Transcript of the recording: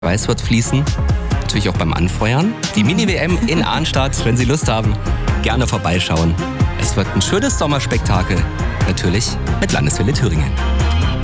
Weiß wird fließen. Natürlich auch beim Anfeuern. Die Mini-WM in Arnstadt, wenn Sie Lust haben, gerne vorbeischauen. Es wird ein schönes Sommerspektakel. Natürlich mit Landeswelle Thüringen.